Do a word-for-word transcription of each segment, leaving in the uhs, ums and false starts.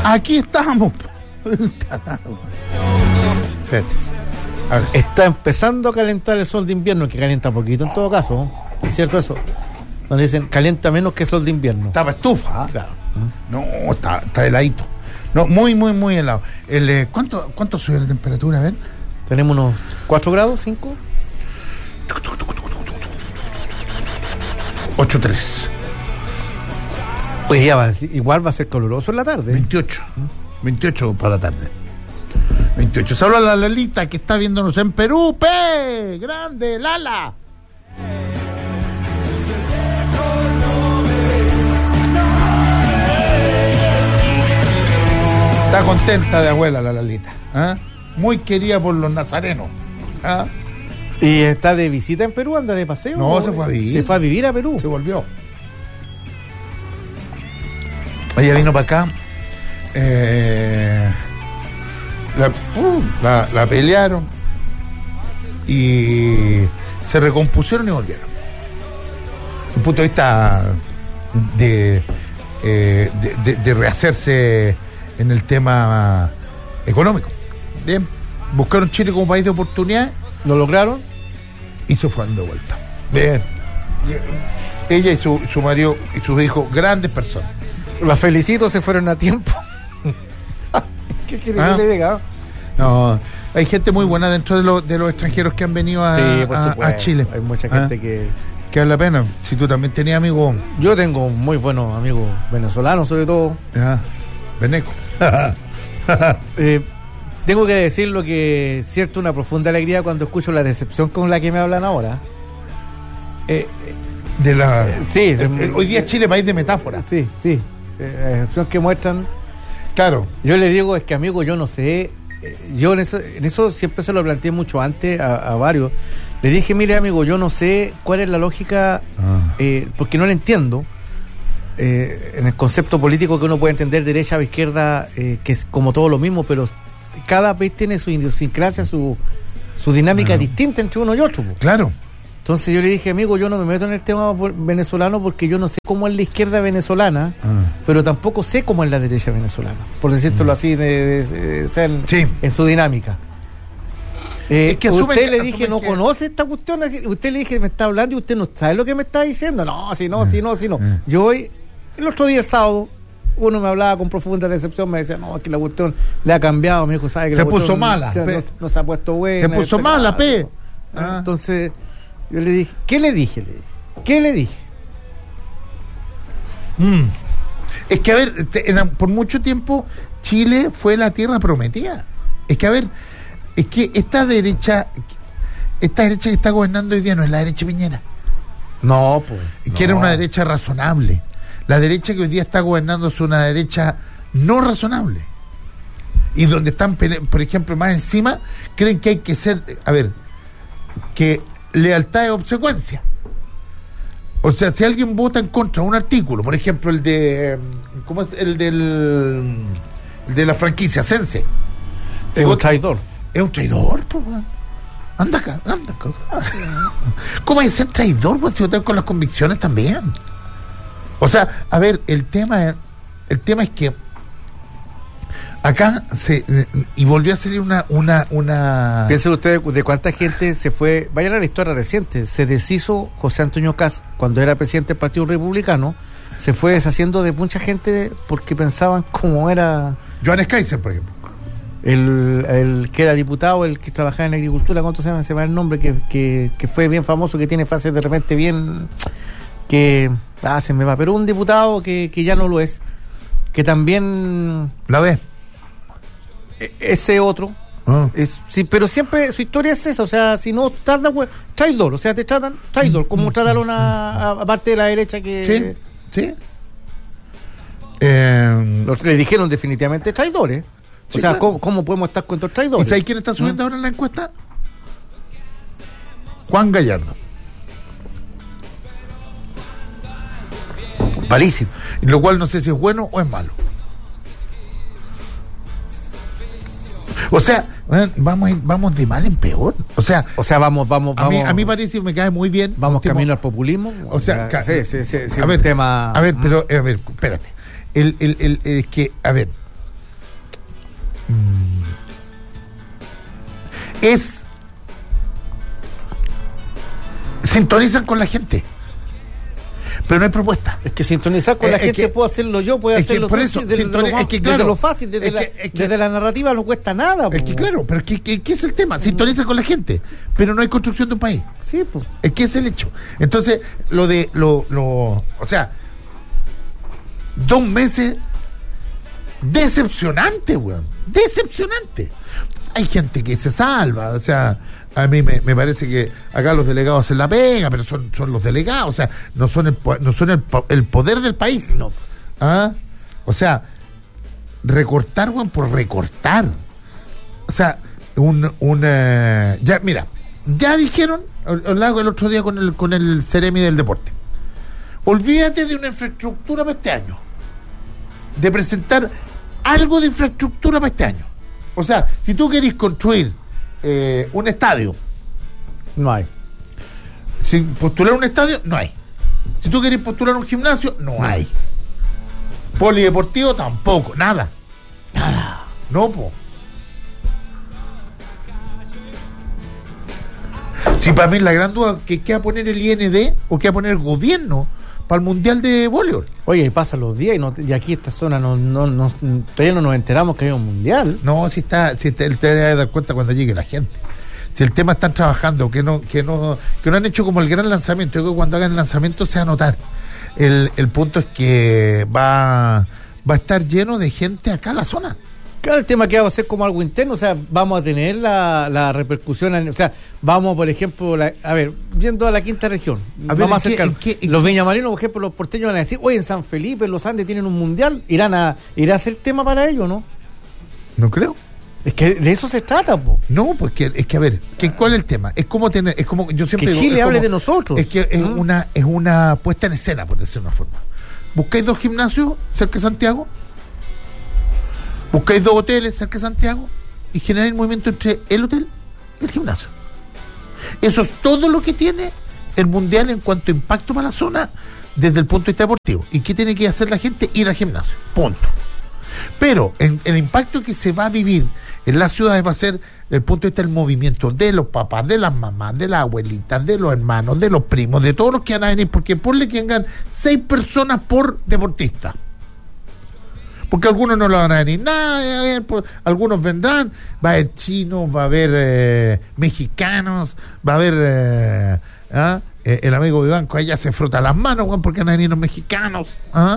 Aquí estamos. Está empezando a calentar el sol de invierno, que calienta poquito en todo caso, ¿no? ¿Es cierto eso? Donde dicen, calienta menos que sol de invierno. Estaba estufa. ¿eh? Claro. No, está, está heladito. No, muy, muy, muy helado. El, eh, ¿cuánto, ¿Cuánto sube la temperatura? A ver. Tenemos unos cuatro grados, cinco. ocho tres. Hoy día va, igual va a ser caluroso en la tarde. veintiocho. veintiocho para la tarde. veintiocho. Se habla la Lalita que está viéndonos en Perú. ¡Pe! ¡Grande, Lala! Está contenta de abuela la Lalita. ¿Ah? Muy querida por los nazarenos. ¿Ah? ¿Y está de visita en Perú? ¿Anda de paseo? No, se fue a vivir. Se fue a vivir a Perú. Se volvió. Ella vino para acá. Eh, la, uh, la, la pelearon. Y se recompusieron y volvieron. Desde el punto de vista de, eh, de, de, de rehacerse en el tema económico. Bien. Buscaron Chile como país de oportunidad. ¿Lo lograron? Y se fueron de vuelta. Bien. Ella y su, su marido y sus hijos, grandes personas. Las felicito, se fueron a tiempo. ¿Qué quiere ¿Ah? que le diga? No, hay gente muy buena dentro de, lo, de los extranjeros que han venido a, Sí, por a, supuesto. a Chile. Hay mucha gente ¿Ah? que... Que vale la pena. Si tú también tenías amigos. Yo tengo muy buenos amigos venezolanos, sobre todo. Ah, Veneco. eh, tengo que decir lo que siento una profunda alegría cuando escucho la decepción con la que me hablan ahora. Eh, de la. eh, sí. El, el, hoy día Chile país de metáforas. Sí, sí. Eh, la decepción que muestran. Claro. Yo les digo, es que amigo, yo no sé. Eh, yo en eso, en eso siempre se lo planteé mucho antes a, a varios. Le dije, mire amigo, yo no sé cuál es la lógica, ah. eh, porque no la entiendo, eh, en el concepto político que uno puede entender derecha o izquierda, eh, que es como todo lo mismo, pero cada país tiene su idiosincrasia, su, su dinámica ah. distinta entre uno y otro. Po. Claro. Entonces yo le dije, amigo, yo no me meto en el tema venezolano porque yo no sé cómo es la izquierda venezolana, ah. pero tampoco sé cómo es la derecha venezolana, por decírtelo mm. así, de, de, de, de, o sea, en, sí. en su dinámica. Eh, es que usted que, le dije, no que... conoce esta cuestión, usted le dije, me está hablando y usted no sabe lo que me está diciendo. No, si no, eh, si no, si no. Eh. Yo hoy, el otro día, el sábado, uno me hablaba con profunda decepción, me decía, no, es que la cuestión le ha cambiado, me dijo, ¿sabe que se la puso mala? Se, no, no se ha puesto buena. Se puso mala, pe. Ah. Entonces, yo le dije, ¿qué le dije? Le dije? ¿Qué le dije? Mm. Es que, a ver, te, en, por mucho tiempo, Chile fue la tierra prometida. Es que, a ver, es que esta derecha, esta derecha que está gobernando hoy día no es la derecha Piñera. No, pues. Es que no. era una derecha razonable. La derecha que hoy día está gobernando es una derecha no razonable. Y donde están, por ejemplo, más encima, creen que hay que ser, a ver, que lealtad es obsecuencia. O sea, si alguien vota en contra de un artículo, por ejemplo, el de, ¿cómo es? El del, el de la franquicia Sense. Es un traidor. Es un traidor, pues. Anda acá, anda acá. ¿Cómo hay que ser traidor, pues, si votas con las convicciones también? O sea, a ver, el tema es, el tema es que acá se y volvió a salir una una una piensen ustedes de cuánta gente se fue. Vayan a la historia reciente. Se deshizo José Antonio Kast cuando era presidente del Partido Republicano. Se fue deshaciendo de mucha gente porque pensaban cómo era Johannes Kaiser, por ejemplo. El, el que era diputado, el que trabajaba en agricultura, ¿cuánto se llama? Se llama el nombre, que, que, que fue bien famoso, que tiene frases de repente bien que ah, se me va, pero un diputado que, que ya no lo es, que también la ve. Ese otro, ah. es, sí, pero siempre su historia es esa, o sea, si no estás de acuerdo, traidor, o sea, te tratan traidor, como trataron a, a parte de la derecha que sí, sí. Eh, los, le dijeron definitivamente traidores. O sí, sea, claro. ¿cómo, ¿cómo podemos estar con estos traidores? ¿Y sabes quién está subiendo ¿Mm? ahora en la encuesta? Juan Gallardo. Malísimo. Lo cual no sé si es bueno o es malo. O sea, vamos a ir, vamos de mal en peor. O sea, o sea, vamos, vamos, a mí, vamos. A mí parece que me cae muy bien. Vamos camino al populismo. O sea, ca- sí, sí, sí, sí, a un ver, tema. A ver, pero, a ver, espérate. El, el, el, es que, a ver, es sintonizan con la gente, pero no hay propuesta. Es que sintonizar con eh, la gente que, puedo hacerlo yo, puedo hacerlo por eso, desde, desde, lo, es que, claro, desde lo fácil, desde, la, que, que, desde la narrativa no cuesta nada. Es que claro, pero es que, que, que es el tema, sintoniza con la gente, pero no hay construcción de un país. Sí, pues. Es que es el hecho. Entonces, lo de, lo, lo, o sea, dos meses decepcionante, weón, decepcionante. Hay gente que se salva, o sea, a mí me, me parece que acá los delegados hacen la pega, pero son, son los delegados, o sea, no son el, no son el, el poder del país. No. ¿Ah? O sea, recortar, weón, por recortar. O sea, un, un eh, ya, mira, ya dijeron, el otro día con el, con el Ceremi del Deporte, olvídate de una infraestructura para este año, de presentar algo de infraestructura para este año. O sea, si tú querés construir eh, un estadio, no hay. Si postular un estadio, no hay. Si tú querés postular un gimnasio, no, no hay. Polideportivo tampoco, nada. Nada. No, po. Si para mí la gran duda que qué va a poner el I N D o qué va a poner el gobierno para el Mundial de Voleibol. Oye, y pasan los días y, no, y aquí esta zona no, no, no, todavía no nos enteramos que hay un Mundial. No, si está, si te, te debe dar cuenta cuando llegue la gente. Si el tema están trabajando, que no, que no, que no han hecho como el gran lanzamiento. Yo creo que cuando hagan el lanzamiento se va a notar. El, el punto es que va, va a estar lleno de gente acá en la zona. Claro, el tema que va a ser como algo interno, o sea, vamos a tener la, la repercusión, o sea, vamos, por ejemplo, la, a ver, yendo a la quinta región, a vamos ver, a acercar, ¿en qué, en los viñamarinos, por ejemplo, los porteños van a decir, oye, en San Felipe, en los Andes tienen un mundial, irán a, irá a ser tema para ellos, ¿no? No creo. Es que de eso se trata, po. No, pues que, es que a ver, que, ¿cuál es el tema? Es como tener, es como, yo siempre que digo, Chile es hable como, de nosotros. Es que es ¿Ah? una, es una puesta en escena, por decirlo de una forma. Buscáis dos gimnasios cerca de Santiago, buscáis dos hoteles cerca de Santiago y generáis el movimiento entre el hotel y el gimnasio. Eso es todo lo que tiene el mundial en cuanto a impacto para la zona desde el punto de vista deportivo. ¿Y qué tiene que hacer la gente? Ir al gimnasio. Punto. Pero en, el impacto que se va a vivir en las ciudades va a ser desde el punto de vista del movimiento de los papás, de las mamás, de las abuelitas, de los hermanos, de los primos, de todos los que van a venir, porque ponle que vengan seis personas por deportista. Porque algunos no lo van a venir nada, a ver, pues, algunos vendrán, va a haber chinos, va a haber eh, mexicanos, va a haber eh, ¿ah? eh, el amigo de banco, allá se frota las manos, porque van a venir los mexicanos, ¿ah?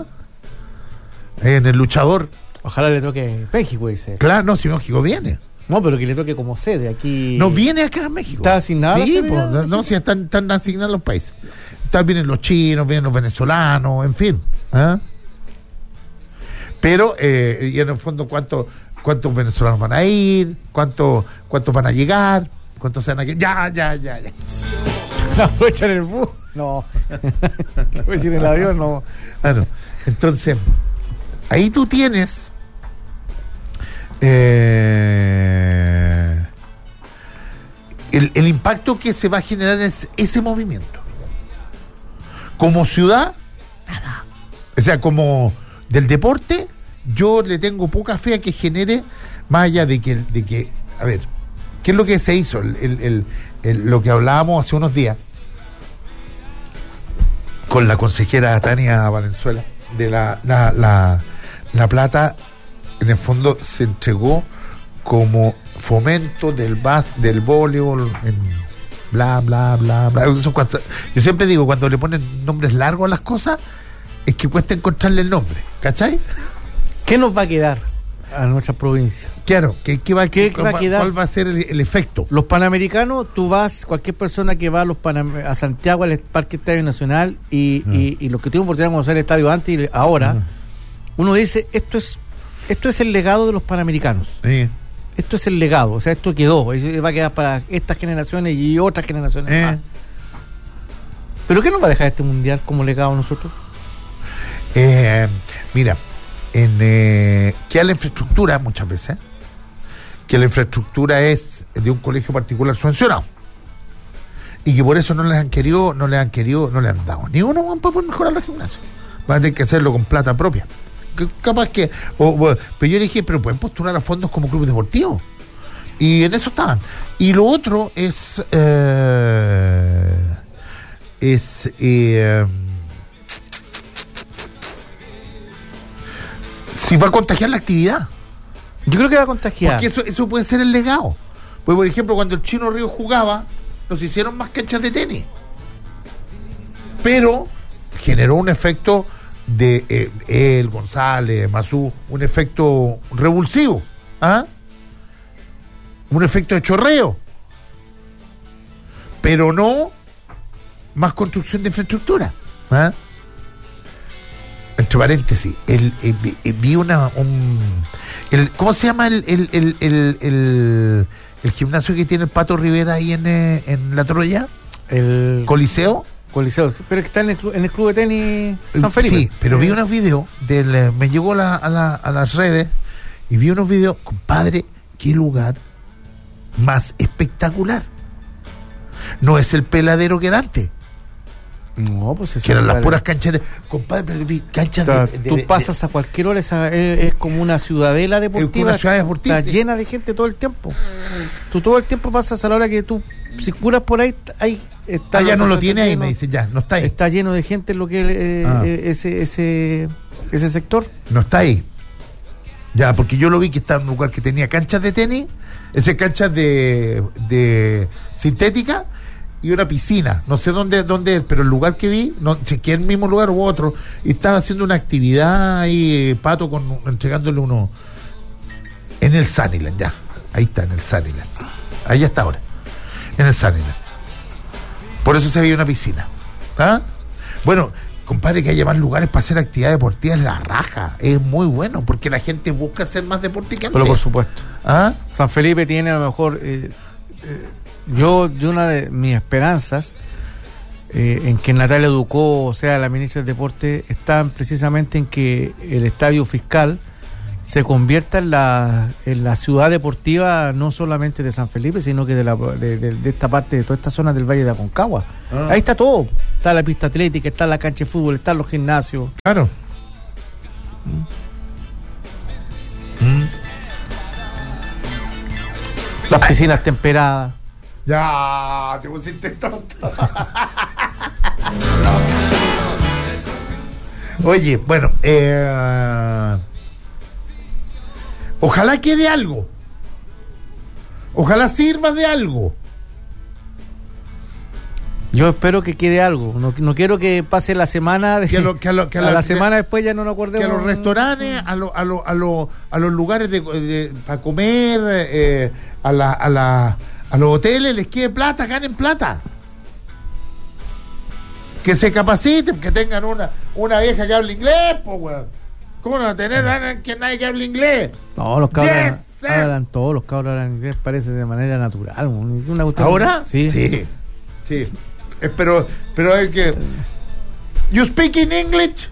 En el luchador. Ojalá le toque México, dice. Claro, no, si México viene. No, pero que le toque como sede aquí. No viene acá a México. ¿Está asignado? Sí, pues, no, no, si están, están asignados los países. Están, vienen los chinos, vienen los venezolanos, en fin. ¿Ah? Pero, eh, y en el fondo, ¿cuántos cuántos venezolanos van a ir? ¿Cuántos cuántos van a llegar? ¿Cuántos se van a quedar? Ya, ya, ya, ya. ¿Aprovechan el bus? No. ¿Aprovechan el avión? No. Bueno, entonces, ahí tú tienes eh, el, el impacto que se va a generar es ese movimiento. Como ciudad, nada. O sea, como del deporte, yo le tengo poca fe a que genere, más allá de que, de que a ver, ¿qué es lo que se hizo? El, el, el, el, lo que hablábamos hace unos días con la consejera Tania Valenzuela, de la, la, la, la plata, en el fondo se entregó como fomento del bas, del voleibol, en bla, bla, bla, bla. Eso cuando, yo siempre digo, cuando le ponen nombres largos a las cosas, es que cuesta encontrarle el nombre, ¿cachai? ¿Qué nos va a quedar a nuestras provincias? Claro, ¿qué, qué, va, ¿Qué, qué va a quedar? ¿Cuál va a ser el, el efecto? Los panamericanos, tú vas, cualquier persona que va a los Panam- a Santiago, al Parque Estadio Nacional, y, uh-huh. y, y los que tuvieron oportunidad de conocer el estadio antes y ahora, uh-huh. uno dice, esto es esto es el legado de los Panamericanos. Sí. Esto es el legado, o sea, esto quedó, va a quedar para estas generaciones y otras generaciones eh. más. ¿Pero qué nos va a dejar este mundial como legado a nosotros? Eh, mira, en eh, que a la infraestructura muchas veces, que la infraestructura es de un colegio particular subvencionado y que por eso no les han querido, no les han querido, no les han dado ni uno para poder mejorar los gimnasios. Van a tener que hacerlo con plata propia. Capaz que, o, o, pero yo le dije, pero pueden postular a fondos como clubes deportivos. Y en eso estaban. Y lo otro es... Eh, es... Eh, si va a contagiar la actividad. Yo creo que va a contagiar. Porque eso, eso puede ser el legado. Pues, por ejemplo, cuando el Chino Río jugaba, nos hicieron más canchas de tenis. Pero generó un efecto de eh, él, González, Mazú, un efecto revulsivo. ¿Ah? Un efecto de chorreo. Pero no más construcción de infraestructura. ¿Ah? Entre paréntesis, el, el, el, el, vi una... Un, el, ¿Cómo se llama el, el, el, el, el, el gimnasio que tiene el Pato Rivera ahí en, en La Troya? El Coliseo. Coliseo, pero que está en el, en el club de tenis San Felipe. Sí, pero vi unos videos, del, me llegó la, a, la, a las redes y vi unos videos, compadre, qué lugar más espectacular. No es el peladero que era antes. No, pues eso que eran las vale. puras canchas de... Compadre, pero vi canchas o sea, de, de... Tú de, pasas de, a cualquier hora, esa, es, es como una ciudadela deportiva. una ciudad deportiva. Está llena de gente todo el tiempo. Tú todo el tiempo pasas a la hora que tú circulas por ahí, ahí está... Ah, ya no lo tiene ahí, lleno, me dicen, ya, no está ahí. Está lleno de gente en lo que eh, ah. ese, ese, ese sector. No está ahí. Ya, porque yo lo vi que estaba en un lugar que tenía canchas de tenis, ese canchas de, de sintética y una piscina. No sé dónde, dónde es, pero el lugar que vi, no sé que es el mismo lugar u otro, y estaba haciendo una actividad ahí, Pato, con entregándole uno en el Sunnyland, ya. Ahí está, en el Sunnyland. Ahí está ahora. En el Sunnyland. Por eso se veía una piscina. ¿Ah? Bueno, compadre, que haya más lugares para hacer actividad deportiva es la raja. Es muy bueno, porque la gente busca hacer más deporte que antes. Pero por supuesto. ¿Ah? San Felipe tiene a lo mejor... Eh, eh, yo, yo una de mis esperanzas eh, en que Natalia Ducó, o sea, la ministra del Deporte, están precisamente en que el estadio fiscal se convierta en la, en la ciudad deportiva no solamente de San Felipe, sino que de, la, de, de, de esta parte, de toda esta zona del Valle de Aconcagua. Ah. Ahí está todo. Está la pista atlética, está la cancha de fútbol, están los gimnasios. Claro. Mm. Las piscinas temperadas. Ya, te pusiste tonto. Oye, bueno, eh, ojalá quede algo. Ojalá sirva de algo. Yo espero que quede algo. No, no quiero que pase la semana de, que a, lo, que a, lo, que a, a la, la semana de, después ya no nos acordemos. Que a los restaurantes, a, lo, a, lo, a, lo, a los lugares de, de, para comer, eh, a la, a la a los hoteles les quede plata, ganen plata. Que se capaciten, que tengan una una vieja que hable inglés, pues, weón. ¿Cómo no va a tener a que nadie que hable inglés? No, los cabros yes, hablan, hablan todos, los cabros hablan inglés, parece de manera natural. Una ¿Ahora? Sí. Sí. Sí. Eh, pero, pero hay que... You speak in English.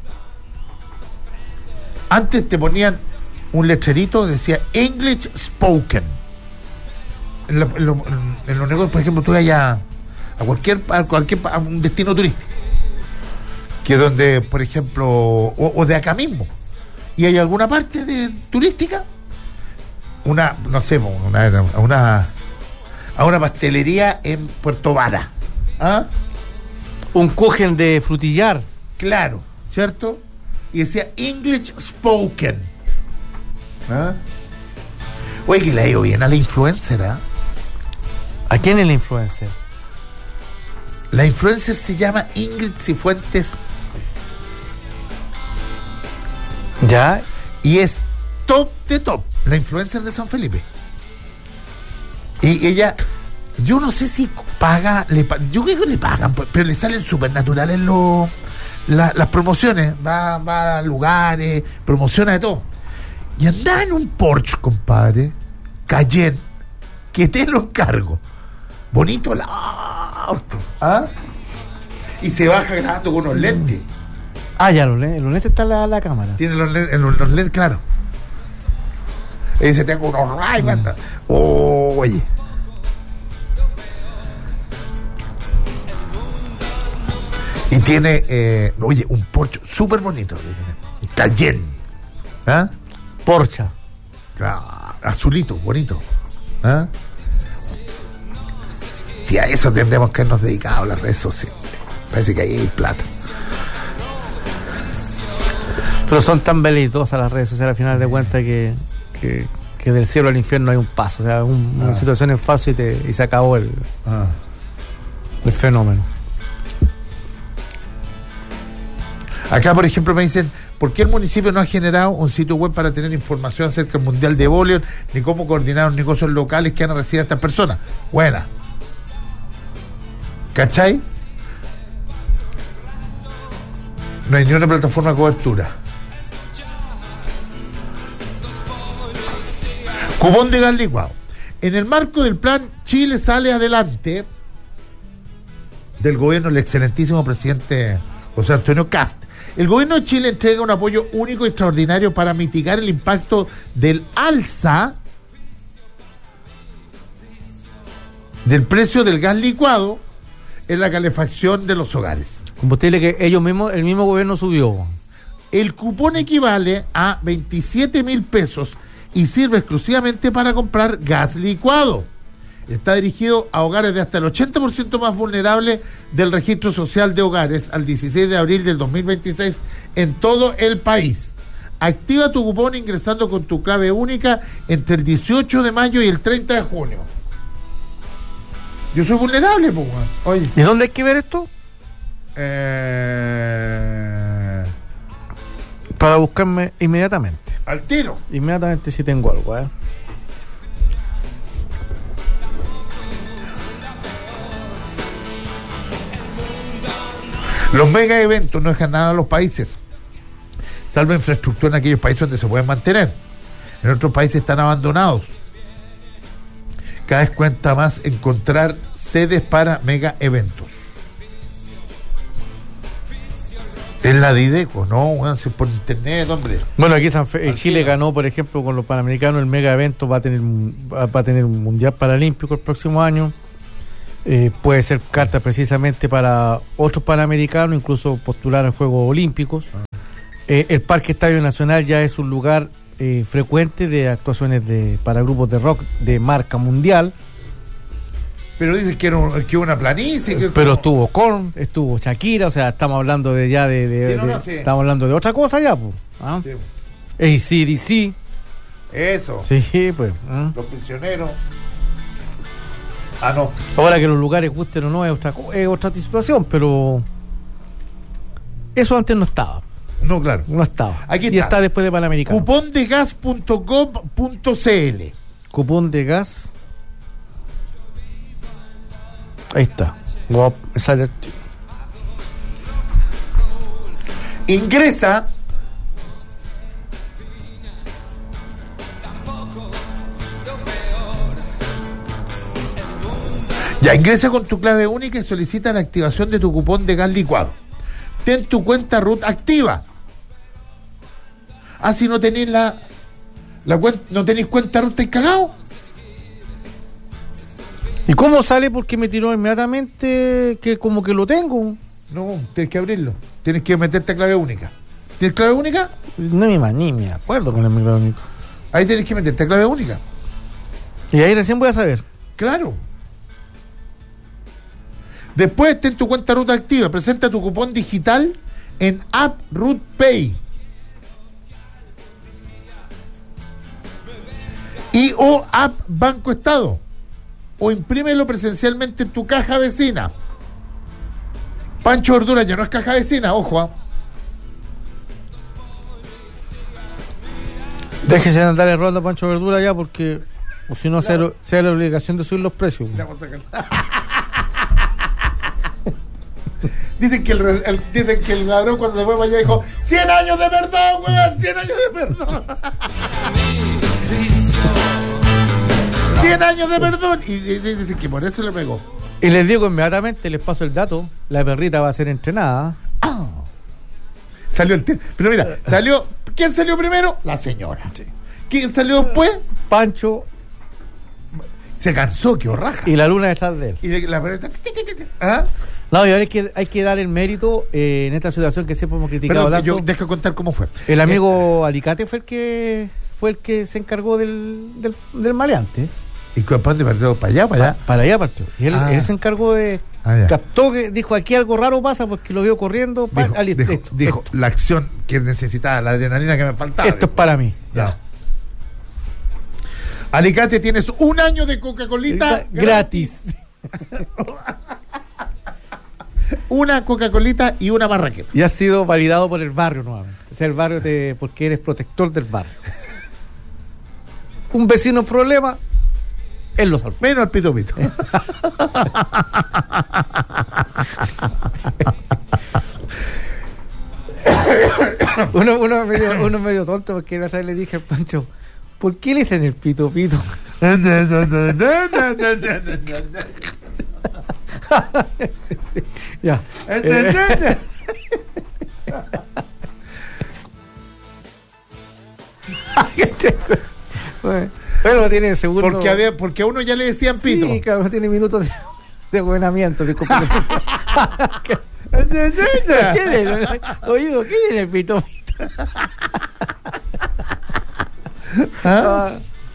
Antes te ponían un letrerito que decía English spoken. En, la, en, lo, en los negocios, por ejemplo, tú vayas a cualquier, a cualquier a un destino turístico, que donde, por ejemplo, o, o de acá mismo, y hay alguna parte de turística, una, no sé, una, una a una pastelería en Puerto Vara, ¿ah? Un kuchen de frutillar, claro, ¿cierto? Y decía English spoken, ¿ah? Oye, que le ha ido bien a la influencer, ¿ah? ¿A quién es la influencer? La influencer se llama Ingrid Cifuentes. ¿Ya? Y es top de top, la influencer de San Felipe. Y ella, yo no sé si paga, le, yo creo que le pagan, pero le salen súper naturales los, la, las promociones. Va, va a lugares, promociona de todo. Y anda en un Porsche, compadre, Cayenne, que te lo encargo. Bonito el auto, ¿ah? Y se baja grabando con unos lentes. Ah, ya, los lentes, los lentes están la, la cámara. Tiene los lentes, los, los lentes, claro. Y dice, tengo unos Ray-Ban. Mm. Oh, oye. Y tiene, eh, oye, un Porsche súper bonito. Cayenne. ¿Ah? Porsche. Claro, azulito, bonito. ¿Ah? Si a eso tendremos que habernos dedicado a las redes sociales. Parece que ahí hay plata. Pero son tan velitosas las redes sociales al final de cuentas que, que, que del cielo al infierno hay un paso. O sea, un, ah. una situación en falso y, te, y se acabó el, ah. el fenómeno. Acá, por ejemplo, me dicen, ¿por qué el municipio no ha generado un sitio web para tener información acerca del Mundial de Voleibol, ni cómo coordinar los negocios locales que van a recibir a estas personas? Buena. ¿Cachai? No hay ni una plataforma de cobertura. Cupón de gas licuado. En el marco del plan Chile sale adelante del gobierno del excelentísimo presidente José Antonio Kast, el gobierno de Chile entrega un apoyo único y extraordinario para mitigar el impacto del alza del precio del gas licuado en la calefacción de los hogares. Combustible que ellos mismos, el mismo gobierno subió. El cupón equivale a veintisiete mil pesos y sirve exclusivamente para comprar gas licuado. Está dirigido a hogares de hasta el ochenta por ciento más vulnerables del registro social de hogares al dieciséis de abril del dos mil veintiséis en todo el país. Activa tu cupón ingresando con tu clave única entre el dieciocho de mayo y el treinta de junio. Yo soy vulnerable, pues. Oye. ¿Y dónde hay que ver esto? Eh... Para buscarme inmediatamente. Al tiro. Inmediatamente si tengo algo, ¿eh? Los mega eventos no dejan nada a los países, salvo infraestructura en aquellos países donde se pueden mantener. En otros países están abandonados. Cada vez cuenta más encontrar sedes para mega eventos. Es la de IDECO, no, bueno, por internet, hombre. Bueno, aquí San Fe- Chile ganó, por ejemplo, con los Panamericanos el mega evento, va a tener va a tener un Mundial Paralímpico el próximo año. Eh, puede ser carta precisamente para otros Panamericanos, incluso postular a Juegos Olímpicos. Eh, el Parque Estadio Nacional ya es un lugar eh, frecuente de actuaciones de para grupos de rock de marca mundial. Pero dicen que era un, que una planicie. Que pero como... estuvo Korn, estuvo Shakira, o sea, estamos hablando de ya de, de, sí, no, de no, sí. estamos hablando de otra cosa ya, pues. ¿Ah? Sí. A C D C. Eso. Sí, pues. ¿Ah? Los prisioneros. Ah, no. Ahora que los lugares gusten o no es otra, es otra situación, pero eso antes no estaba. No, claro. No estaba. Aquí y está. está después de Panamericano. cupón de gas punto gov punto c l. Cupón de gas. Ahí está. Gov, sale. Ingresa. Ya, ingresa con tu clave única y solicita la activación de tu cupón de gas licuado. Ten tu cuenta R U T activa. Ah, si no tenéis la, la cuenta, no tenéis cuenta R U T, ¿estáis cagados? ¿Y cómo sale? Porque me tiró inmediatamente que como que lo tengo. No, tienes que abrirlo. Tienes que meterte a clave única. ¿Tienes clave única? No me ni me acuerdo con la clave única. Ahí tienes que meterte a clave única. Y ahí recién voy a saber. Claro. Después ten tu cuenta R U T activa. Presenta tu cupón digital en App R U T Pay. Y o App Banco Estado. O imprímelo presencialmente en tu caja vecina. Pancho Verdura ya no es caja vecina, ojo. ¿eh? Déjese de andar errando a Pancho Verdura ya, porque o si no, claro, sea la obligación de subir los precios. Dicen que el, el, dicen que el ladrón cuando se fue para allá dijo cien años de perdón, weón, cien años de perdón. cien años de perdón. Y, y, y dicen que por eso le pegó. Y les digo inmediatamente, les paso el dato, la perrita va a ser entrenada. Ah. Salió el t- Pero mira, salió. ¿Quién salió primero? La señora. Sí. ¿Quién salió después? Pancho. Se cansó, qué horraja. Y la luna detrás de él. Y de, la perrita. ¿Ah? No, y ahora hay que, hay que dar el mérito eh, en esta situación que siempre hemos criticado. Perdón, yo dejo contar cómo fue. El amigo eh, Alicate fue el que fue el que se encargó del, del, del maleante. ¿Y para dónde partió? ¿Para allá? ¿Para allá? Pa, para allá partió. Y él, ah. él se encargó de... Ah, captó que dijo, aquí algo raro pasa porque lo vio corriendo. Pa, dijo, ah, listo, dijo, esto, dijo esto. La acción que necesitaba, la adrenalina que me faltaba. Esto dijo. Es para mí. Ya. Ya. Alicante, tienes un año de Coca-Colita gratis. Una Coca-Colita y una barraqueta. Y ha sido validado por el barrio nuevamente. O sea, el barrio te, porque eres protector del barrio. Un vecino problema, él lo salvó. Menos al Pito Pito. uno, uno, medio, uno medio tonto porque la otra vez le dije al Pancho, ¿por qué le dicen el Pito Pito? Ya. Eh. Bueno, tiene seguro. Porque, había, porque a uno ya le decían Pito. Sí, claro, tiene minutos de, de gobernamiento. De Oye, ¿qué tiene el Pito Pito? ¿Ah?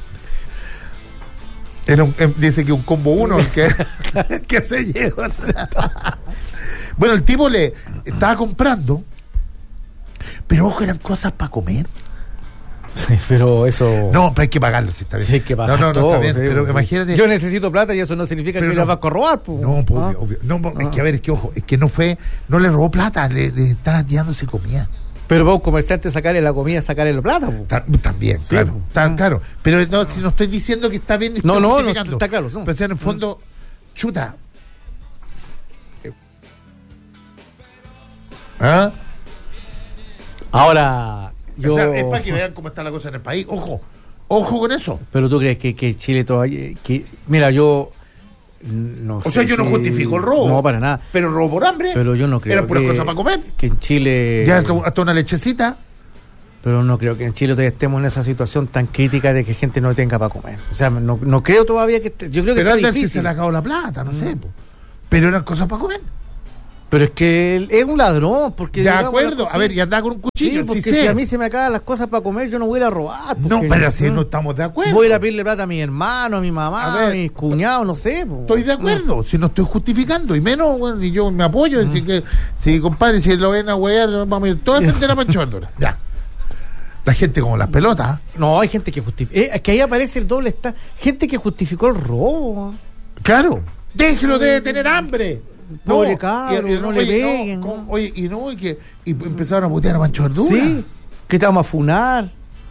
Era un, dice que un combo uno que, que se llegó. Bueno, el tipo le estaba comprando, pero ojo, eran cosas para comer. Sí, pero eso... No, pero hay que pagarlo, si está bien. Sí, hay que pagar no, no, no, todo, está bien, sí, pero sí. Imagínate... Yo necesito plata y eso no significa pero que no, me la vas a robar, pues. No, pues, ¿Ah? obvio, obvio. No, ah. es que a ver, es que ojo, es que no fue... No le robó plata, le, le estaba llevándose comida. Pero va un comerciante a sacarle la comida, a sacarle la plata, pues. Ta, también, sí, claro, pues. Está, claro. Pero no, si no estoy diciendo que está bien... No, no, no, está claro. No. Pero en el fondo, chuta... ¿Ah? Ahora... Yo... O sea, es para que vean cómo está la cosa en el país. Ojo, ojo con eso. Pero tú crees que, que Chile todavía... Que, mira, yo... No o sé sea, yo si... no justifico el robo. No, para nada. Pero robo por hambre. Pero yo no creo Era pura que... cosa para comer. Que en Chile... Ya hasta una lechecita. Pero no creo que en Chile todavía estemos en esa situación tan crítica de que gente no tenga para comer. O sea, no, no creo todavía que... Yo creo que pero está difícil. Si se le ha acabado la plata, no mm. sé. Po. Pero eran cosas para comer. Pero es que él es un ladrón, porque... De acuerdo, a ver, y andaba con un cuchillo. Sí, porque sí si sé. a mí se me acaban las cosas para comer, yo no voy a ir a robar. No, pero así no, no estamos de acuerdo. Voy a ir a pedirle plata a mi hermano, a mi mamá, a, ver, a mis cuñados, no sé. Po. Estoy de acuerdo, no. Si no estoy justificando, y menos, bueno, y yo me apoyo, mm. si, que, si compadre, si lo ven a huear, vamos a ir todo a defender a Pancho Verdura. Ya. La gente como las pelotas. No, hay gente que justifica. Eh, es que ahí aparece el doble está. Gente que justificó el robo. Claro. Déjelo de tener hambre. Pobre no, cabro, y, no, no oye, le peguen. No, ¿no? Oye, y no, y que y empezaron a putear a Pancho Verdura. Sí, que te vamos a funar.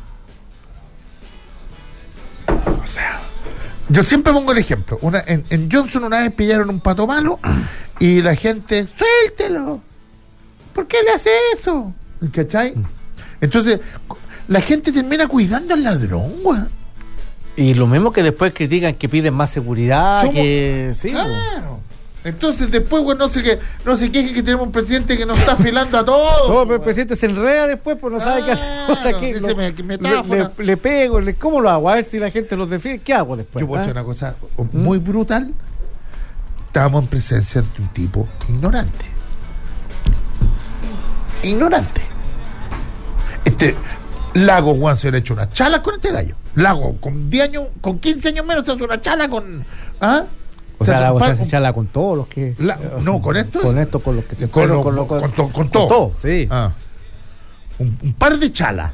O sea, yo siempre pongo el ejemplo. Una, en, en Johnson una vez pillaron un pato malo y la gente, suéltelo. ¿Por qué le hace eso? ¿Cachai? Entonces, la gente termina cuidando al ladrón, güey. Y lo mismo que después critican que piden más seguridad, Somos, que sí. Claro. Entonces después, güey, no sé qué, no se queje que tenemos un presidente que nos está afilando a todos. No, pero el presidente se enreda después, pues no claro, sabe qué hacer. Aquí, dice, lo, me, me le, le, le pego, le, ¿cómo lo hago? A ver si la gente los defiende. ¿Qué hago después? Yo puedo ¿eh? hacer una cosa muy brutal. Estábamos en presencia de un tipo ignorante. Ignorante. Este Lago, Juan, se le ha hecho una chala con este gallo. Lago, con diez años, con quince años menos se hace una chala con... ¿Ah? O sea, Lago se hace chala con todos los que... La, no, con esto. Con esto, con los que se con fueron. Lo, con, lo, con, con, con, con, todo. Con todo, sí. Ah. Un, un par de chalas.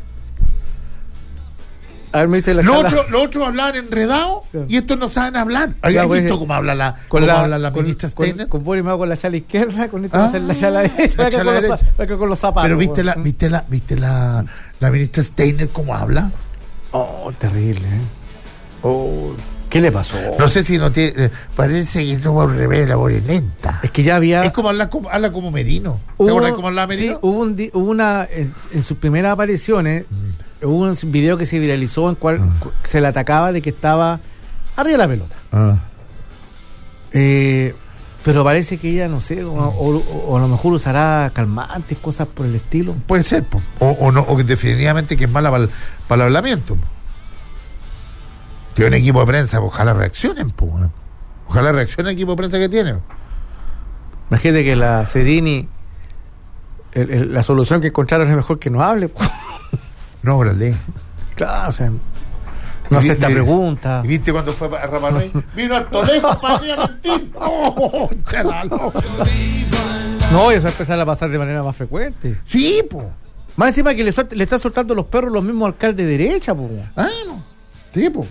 A ver, me dice la Los chala. otros lo otro hablaban enredados claro. Y estos no saben hablar. ¿Has claro, visto pues, cómo habla la, con cómo la, habla la con, ministra con, Steiner? Con, con Boris me hago con la chala izquierda, con esto ah, va a ser la chala derecha, la acá, chala con derecha. Los, acá con los zapatos. Pero viste la, viste la, viste la, la ministra Steiner cómo habla. Oh, terrible, ¿eh? Oh, ¿qué le pasó? No sé si no tiene. Eh, parece que no va a revés la voz lenta. Es que ya había. Es como habla como, habla como Merino. ¿Te acuerdas cómo hablaba Merino? Sí, hubo, un, hubo una. En, en sus primeras apariciones, mm. hubo un video que se viralizó en cual mm. se le atacaba de que estaba arriba de la pelota. Ah. Eh, pero parece que ella, no sé, o, o, o a lo mejor usará calmantes, cosas por el estilo. Puede ser, po. O, o no, o que definitivamente que es mala para el, para el hablamiento. Po. Tiene un equipo de prensa, ojalá reaccionen, po. Ojalá reaccione el equipo de prensa que tiene. Imagínate que la Cedini, el, el, la solución que encontraron es mejor que no hable, po. No, órale. Claro, o sea. No hace esta pregunta. ¿Y viste cuando fue a Rapa Nui? Vino a Toledo para ir a mentir. ¡Oh, chalalo! No, y eso va a empezar a pasar de manera más frecuente. Sí, po. Más encima que le, suelte, le está soltando los perros los mismos alcaldes de derecha, po. Ah, no. Sí, po.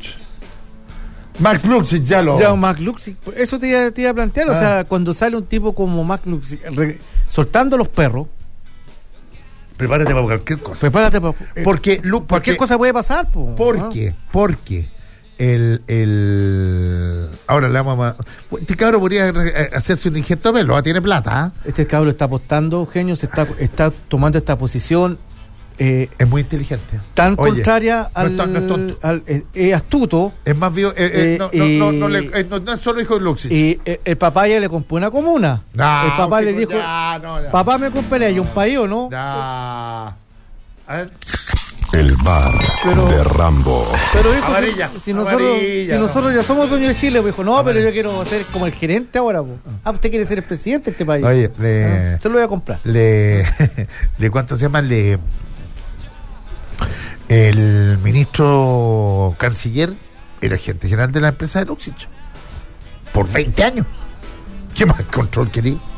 Max Luxig ya lo... Ya, Max Luxig. Eso te iba, te iba a plantear. Ah. O sea, cuando sale un tipo como Max Luxig re, soltando los perros... Prepárate para cualquier cosa. Prepárate para... Porque, porque, cualquier cosa puede pasar, po. ¿Por qué? ¿Ah? Porque el... el ahora le vamos a... Este cabro podría hacerse un injerto de pelo, tiene plata. ¿eh? Este cabro está apostando, Eugenio, se está, está tomando esta posición... Eh, es muy inteligente. Tan Oye, contraria al... No es, no es tonto. Al, eh, es astuto. Es más vivo... Eh, eh, no, eh, no, no, no, le, eh, no, no es solo hijo de Luxig. Y eh, el papá ya le compró una comuna. No, el papá le dijo... Ya, no, ya. Papá, me compré ahí un país, ¿o no? Ya. A ver... El bar pero, de Rambo. Pero hijo, amarilla, si, si nosotros, amarilla, si nosotros no. ya somos dueños de Chile, pues dijo, no, amarilla. Pero yo quiero ser como el gerente ahora. Pues. Ah, usted quiere ser el presidente de este país. Oye, le, ah, se lo voy a comprar. Le, le ¿cuánto se llama? Le, el ministro canciller era gerente general de la empresa de Luxig por veinte años. ¿Qué más control quería?